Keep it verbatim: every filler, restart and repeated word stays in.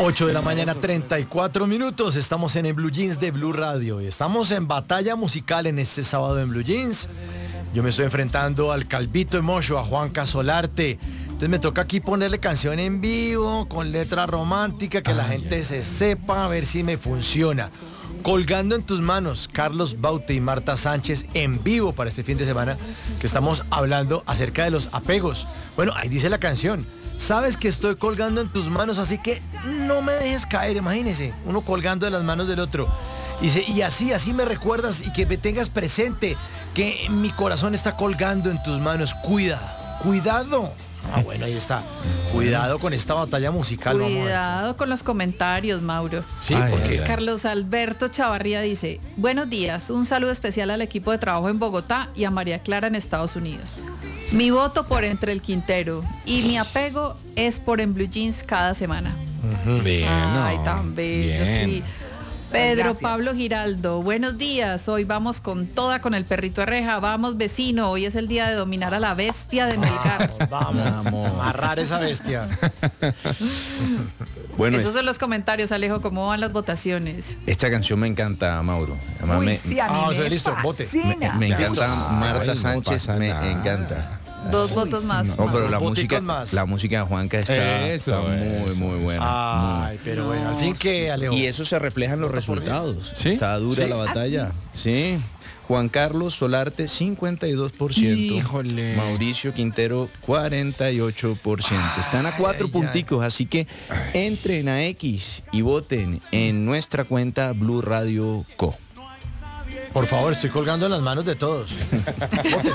ocho de la mañana, treinta y cuatro minutos. Estamos en el Blue Jeans de Blue Radio y estamos en batalla musical en este sábado en Blue Jeans. Yo me estoy enfrentando al Calvito Emocho, a Juanca Solarte. Entonces me toca aquí ponerle canción en vivo, con letra romántica, que la gente se sepa, a ver si me funciona. Colgando en tus manos, Carlos Baute y Marta Sánchez en vivo para este fin de semana, que estamos hablando acerca de los apegos. Bueno, ahí dice la canción. Sabes que estoy colgando en tus manos, así que no me dejes caer, imagínese, uno colgando de las manos del otro. Y, se, y así, así me recuerdas y que me tengas presente que mi corazón está colgando en tus manos. Cuida, cuidado. Ah, bueno, ahí está. Cuidado con esta batalla musical. Cuidado con los comentarios, Mauro. Sí, porque Carlos Alberto Chavarría dice: buenos días, un saludo especial al equipo de trabajo en Bogotá y a María Clara en Estados Unidos. Mi voto por Entre el Quintero y mi apego es por En Blue Jeans cada semana. Uh-huh. Bien, Ay, no, tan bello, bien. sí. Pedro Gracias. Pablo Giraldo, buenos días, hoy vamos con toda con el perrito de reja, vamos vecino, hoy es el día de dominar a la bestia de Melgar. vamos, vamos, amarrar esa bestia. Bueno, Esos es- son los comentarios, Alejo, ¿cómo van las votaciones? esta canción me encanta, Mauro. Además, Uy, me, sí, a mí Ah, o sea, me listo, vote. fascina. me- me encanta Listo. Marta Ay, no Sánchez, pasa me nada. encanta. Dos Uy, votos sí, más. No, pero la Boticos música, más. la música de Juanca está, Eso, está muy, eso. muy buena. Ay, pero bueno, al fin que, Alejo. Y eso se refleja en los ¿Vota por mí? resultados. ¿Sí? Está dura ¿Sí? la batalla. Sí. Juan Carlos Solarte, cincuenta y dos por ciento. Híjole. Mauricio Quintero, cuarenta y ocho por ciento. Están a cuatro ay, punticos, así que entren a X y voten en nuestra cuenta Blue Radio Co. Por favor, estoy colgando en las manos de todos.